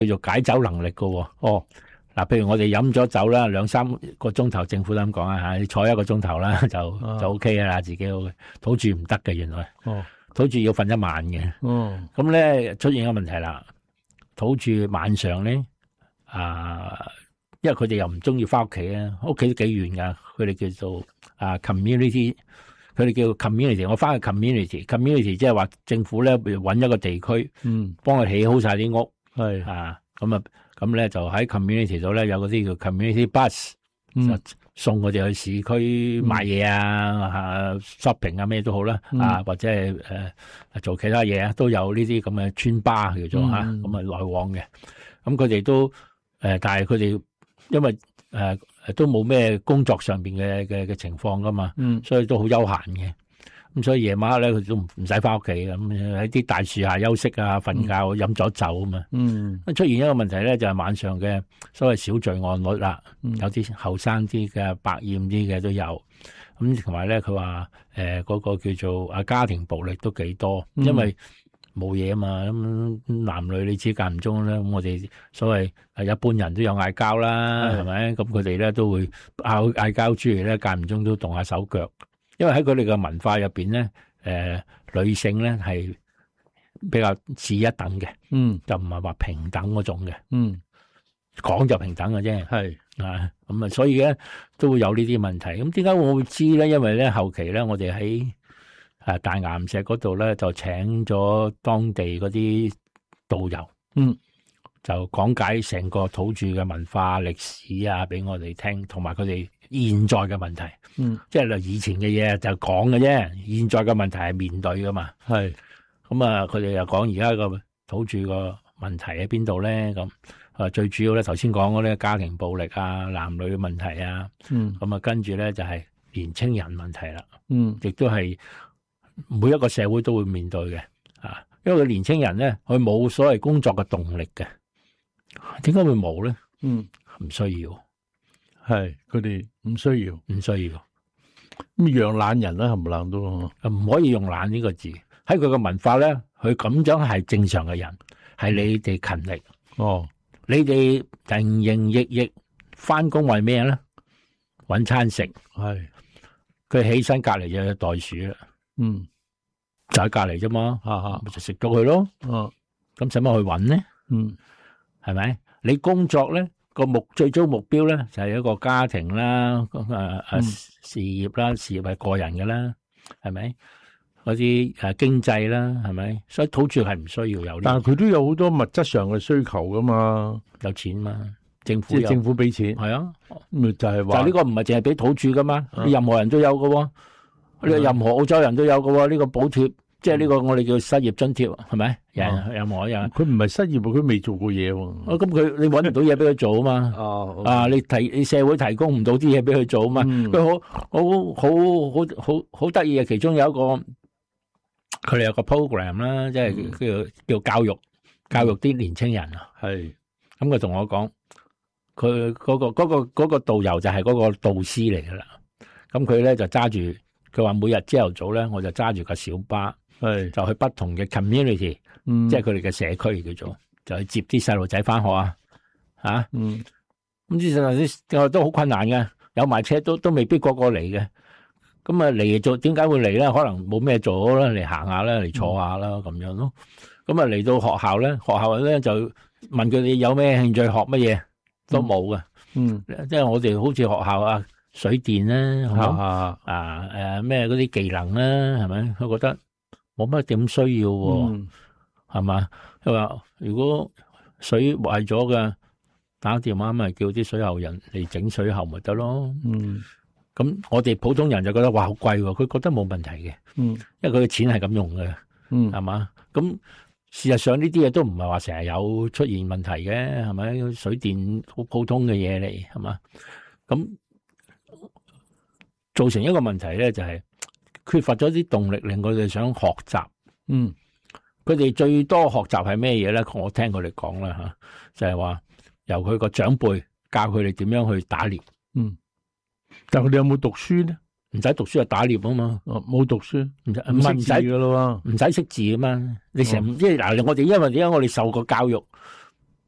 叫做解酒能力噶。哦，嗱，譬如我哋飲咗酒啦，2-3個鐘頭，政府都咁講啊吓，你坐1個鐘頭啦就 OK 噶啦，自己土著唔得嘅原來。哦，土著要瞓一晚嘅。哦，咁咧出現一個問題啦，土著晚上咧因為佢哋又唔中意翻屋企啊，屋企都幾遠噶，佢哋叫做community， 佢哋叫 community， 我翻去 community 即係話政府咧搵一個地區，幫佢起好晒啲屋，係咁咧就喺 community 度咧有嗰啲叫 community bus，就送佢哋去市區買嘢shopping 咩都好啦，或者係做其他嘢啊，都有呢啲咁嘅村巴叫做咁啊來往嘅，咁佢哋都但係佢哋因為都冇咩工作上邊嘅情況噶嘛，所以都好悠閒嘅。咁所以夜晚咧佢都唔使翻屋企嘅，咁喺啲大樹下休息啊、瞓覺、飲咗酒啊嘛。出現一個問題咧，就係晚上嘅所謂小罪案率啦，有啲後生啲嘅、百厭啲嘅都有。咁同埋咧，佢話嗰個叫做家庭暴力都幾多，因為冇嘢啊嘛，咁男女你知間唔中咧，咁我哋所謂一般人都有嗌交啦，係咪？咁佢哋咧都會嗌交之餘咧，間唔中都動下手腳，因為喺佢哋嘅文化入邊咧，女性咧係比較次一等嘅，就唔係話平等嗰種嘅，講就平等嘅啫，係咁啊，所以咧都會有呢啲問題。咁點解我會知咧？因為咧後期咧，我哋喺大岩石嗰度咧，就請咗當地嗰啲導遊，就講解成個土著嘅文化歷史啊，俾我哋聽，同埋佢哋現在嘅問題，即係以前嘅嘢就講嘅啫，現在嘅問題係面對噶嘛，係咁啊，佢哋又講而家個土著個問題喺邊度咧？咁最主要咧，頭先講嗰啲家庭暴力啊、男女嘅問題啊，咁啊跟住咧就係年青人問題啦，亦都係。每一個社會都會面對嘅，因為個年青人咧，佢冇所謂工作嘅動力嘅，點解會冇咧？唔需要，係佢哋唔需要，咁養懶人啦，冚唪唥都唔可以用懶呢個字，喺佢嘅文化咧，佢咁樣係正常嘅人，係你哋勤力，你哋營營役役翻工為咩咧？搵餐食，係佢起身隔籬就有袋鼠啦。就喺隔籬啫嘛，咪就食咗佢咯。咁使乜去搵咧？係咪？你工作咧最終目標咧就係一個家庭啦，事業啦，事業係個人嘅啦，係咪？嗰啲經濟啦，係咪？所以土著係唔需要有呢，但係佢都有好多物質上嘅需求噶嘛，有錢嘛，政府俾錢，係啊，咪就係話，但係呢個唔係淨係俾土著噶嘛，任何人都有噶。任何澳洲人都有嘅喎，呢個補貼，即係呢個我哋叫失業津貼，係咪？任何人，佢唔係失業，佢未做過嘢喎。咁你搵唔到嘢俾佢做啊嘛？你社會提供唔到啲嘢俾佢做啊嘛？佢好得意嘅，其中有一個，佢哋有個 program 啦，即係叫教育啲年青人啊。係，咁佢同我講，佢嗰個導遊就係嗰個導師嚟噶啦。咁佢咧就揸住。佢話每日朝頭早咧，我就揸住個小巴，就去不同嘅 community，即係佢哋嘅社區叫做，就去接啲細路仔翻學啊，咁啲細路仔都好困難嘅，有埋車都未必個個嚟嘅，咁啊嚟做點解會嚟咧？可能冇咩做啦，嚟行下啦，嚟坐下啦咁樣咯。咁啊嚟到學校咧，學校咧就問佢哋有咩興趣學乜嘢，都冇嘅。即係我哋好似學校啊。水電啦，咩嗰啲技能啦，係咪？佢覺得冇乜點需要，係嘛？佢話如果水壞咗嘅，打電話咪叫啲水喉人嚟整水喉咪得咯。咁我哋普通人就覺得哇好貴，佢覺得冇問題嘅，因為佢嘅錢係咁用嘅，係嘛？咁事實上呢啲嘢都唔係話成日有出現問題嘅，係咪？水電好普通嘅嘢嚟，係嘛？咁造成一個問題咧，就係缺乏咗啲動力，令佢哋想學習。佢哋最多學習係咩嘢咧？我聽佢哋講啦吓，就係話由佢個長輩教佢哋點樣去打獵。但係佢哋有冇讀書咧？唔使讀書就打獵啊嘛。冇讀書，唔使噶咯，唔使識字啊嘛。你成即係嗱，我哋因為點解我哋受過教育，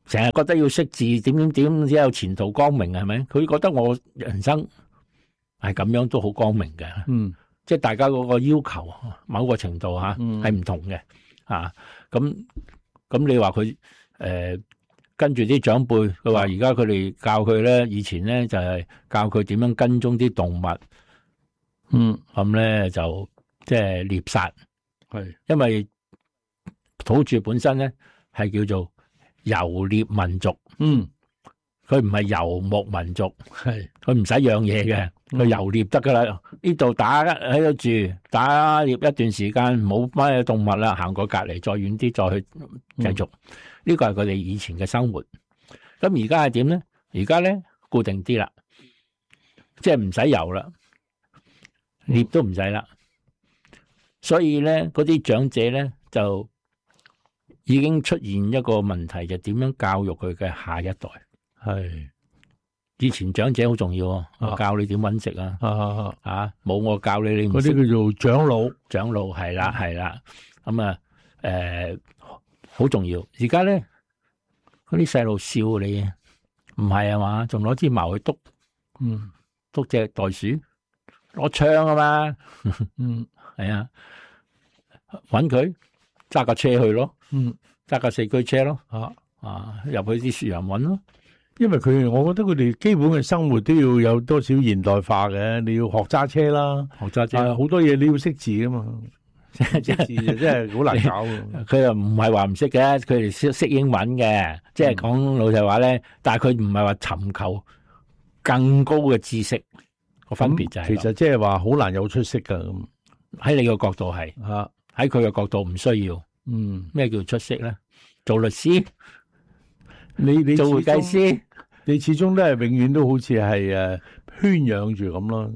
成日覺得要識字點先有前途光明係咪？佢覺得我人生係咁樣都好光明嘅。即係大家嗰個要求，某個程度吓係唔同嘅啊。咁你話佢跟住啲長輩，佢話而家佢哋教佢咧，以前咧就係教佢點樣跟蹤啲動物。咁咧就即係獵殺。係，因為土著本身咧係叫做游獵民族。佢唔係游牧民族。係，佢唔使養嘢嘅。佢游獵得噶啦，呢度打喺度住，打獵一段時間，冇乜動物啦，行過隔籬，再遠啲再去繼續。呢個係佢哋以前嘅生活。咁而家係點咧？而家咧固定啲啦，即係唔使游啦，獵都唔使啦。所以咧，嗰啲長者咧就已經出現一個問題，就點樣教育佢嘅下一代。係。以前長者好重要啊，我教你點搵食啊，冇我教你，你唔識。嗰啲叫做長老，長老係啦係啦，咁啊好重要。而家咧嗰啲細路笑你，唔係啊嘛，仲攞支矛去督，督隻袋鼠，攞槍啊嘛，係啊，搵佢揸架車去咯，揸架四驅車咯，入去啲樹林搵咯。因為我覺得佢哋基本嘅生活都要有多少現代化嘅，你要學揸車啦，學揸車，好多嘢你要識字噶嘛，識字真係好難搞。佢又唔係話唔識嘅，佢哋識英文嘅，即係講老實話咧。但係佢唔係話尋求更高嘅知識，個分別就係。其實即係話好難有出息噶。咁喺你個角度係，喺佢嘅角度唔需要。咩叫出息咧？做律師。你做會計師，你始終都係永遠都好似係圈養住咁咯。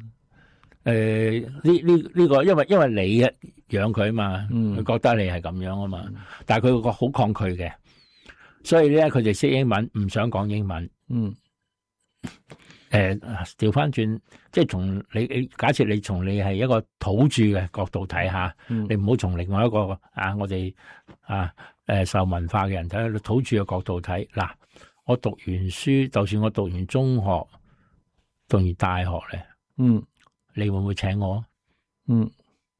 呢個因為你養佢啊嘛，佢覺得你係咁樣啊嘛。但係佢個好抗拒嘅，所以咧佢哋識英文，唔想講英文。調翻轉，即係從你假設你從你係一個土著嘅角度睇下，你唔好從另外一個我哋受文化嘅人睇，土著嘅角度睇。嗱，我讀完書，就算我讀完中學，讀完大學咧，你會唔會請我？係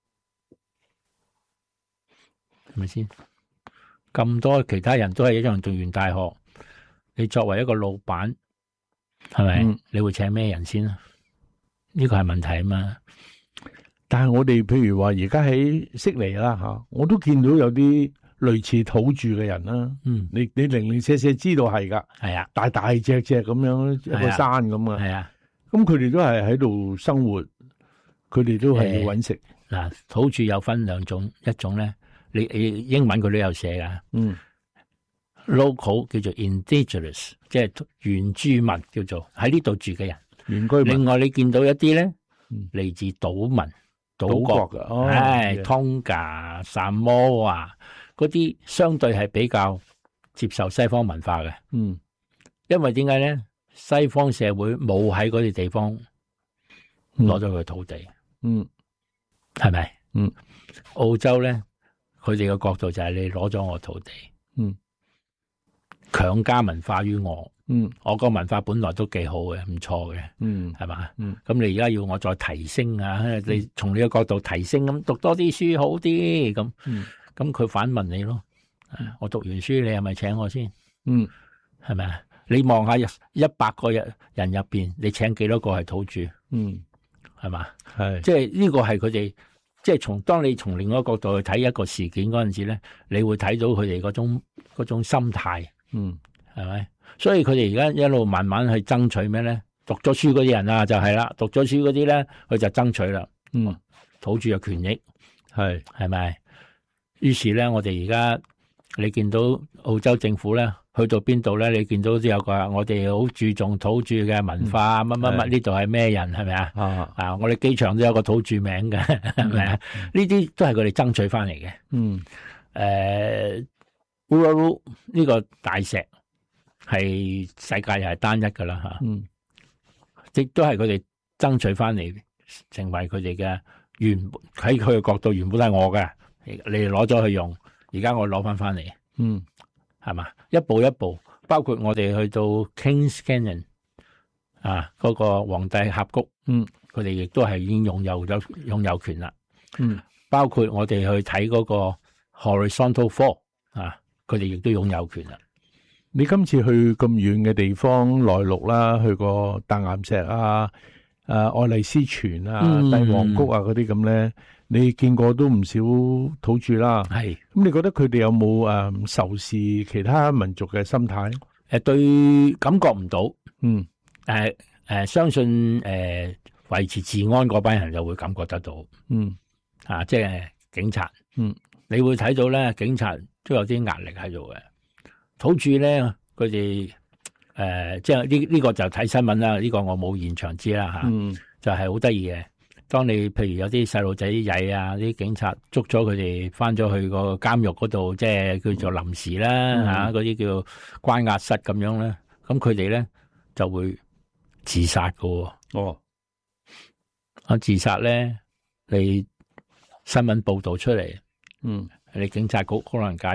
咪先？咁多其他人都係一樣讀完大學，你作為一個老闆，係咪？你會請咩人先啊？呢個係問題啊嘛。但係我哋譬如話而家喺悉尼啦吓，我都見到有啲類似土著嘅人啦。你零零舍舍知道係噶，係啊，大隻咁樣一個山咁啊，係啊。咁佢哋都係喺度生活，佢哋都係要搵食。嗱，土著有分兩種，一種咧，你英文佢都有寫噶。local 叫做 indigenous， 即係原住民，叫做喺呢度住嘅人。原居民。另外你見到一啲咧，嚟自島民。島國嘅，Tonga、薩摩啊，嗰啲相對係比較接受西方文化嘅。因為點解咧？西方社會冇喺嗰啲地方攞咗佢土地。係咪？澳洲咧，佢哋嘅角度就係你攞咗我土地。強加文化於我。我個文化本來都幾好嘅，唔錯嘅，係嘛？咁你而家要我再提升啊？你從你個角度提升，咁讀多啲書好啲，咁佢反問你咯。我讀完書，你係咪請我先？係咪啊？你望下100個人入邊，你請幾多個係土著？係嘛？係，即係呢個係佢哋，即係當你從另外一個角度去睇一個事件嗰陣時咧，你會睇到佢哋嗰種心態。係咪？所以佢哋而家一路慢慢去爭取咩咧？讀咗書嗰啲人啊，就係啦，讀咗書嗰啲咧，佢就爭取啦。土著嘅權益係咪？於是咧，我哋而家你見到澳洲政府咧，去到邊度咧？你見到都有個我哋好注重土著嘅文化，乜乜乜呢度係咩人係咪啊？我哋機場都有個土著名嘅，係咪啊？呢啲都係佢哋爭取翻嚟嘅。Uluru 呢個大石係世界又係單一噶啦吓，亦都係佢哋爭取翻嚟，成為佢哋嘅喺佢嘅角度原本都係我嘅，你哋攞咗去用，而家我攞翻嚟，係嘛？一步一步包括我哋去到 Kings Canyon 啊，嗰個皇帝峽谷，佢哋亦都係已經擁有權啦。包括我哋去睇嗰個 Horizontal Fall 啊，佢哋亦都擁有權啦。 你今次去咁遠嘅地方內陸啦，去過大岩石啊、愛麗絲泉啊、帝王谷啊嗰啲咁咧，你見過都唔少土著啦。係，咁你覺得佢哋有冇仇視其他民族嘅心態？ 對，感覺唔到。相信維持治安嗰班人就會感覺得到。即係警察。你會睇到咧，警察都有啲壓力喺度嘅。土著咧，佢哋即係呢個就睇新聞啦。呢個我冇現場知啦吓。就係好得意嘅。當你譬如有啲細路仔曳啊，啲警察捉咗佢哋翻咗去個監獄嗰度，即係叫做臨時啦吓，嗰啲叫關押室咁樣咧。咁佢哋咧就會自殺噶。自殺咧，你新聞報道出嚟，你警察局可能介